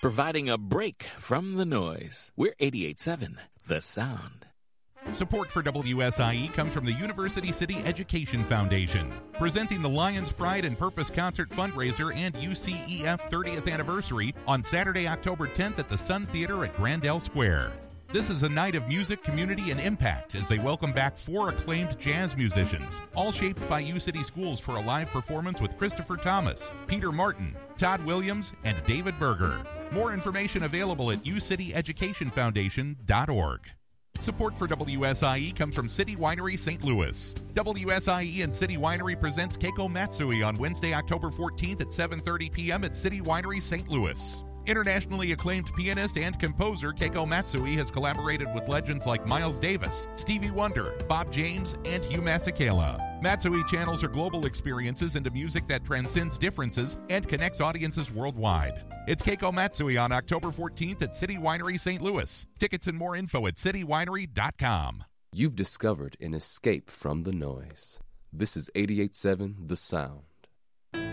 providing a break from the noise. We're 88.7 The Sound. Support for WSIE comes from the University City Education Foundation, presenting the Lions Pride and Purpose Concert fundraiser and UCEF 30th anniversary on Saturday, October 10th at the Sun Theater at Grandel Square. This is a night of music, community, and impact as they welcome back 4 acclaimed jazz musicians, all shaped by UCity Schools for a live performance with Christopher Thomas, Peter Martin, Todd Williams, and David Berger. More information available at ucityeducationfoundation.org. Support for WSIE comes from City Winery St. Louis. WSIE and City Winery presents Keiko Matsui on Wednesday, October 14th at 7:30 p.m. at City Winery St. Louis. Internationally acclaimed pianist and composer Keiko Matsui has collaborated with legends like Miles Davis, Stevie Wonder, Bob James, and Hugh Masekela. Matsui channels her global experiences into music that transcends differences and connects audiences worldwide. It's Keiko Matsui on October 14th at City Winery St. Louis. Tickets and more info at citywinery.com. You've discovered an escape from the noise. This is 88.7 The Sound.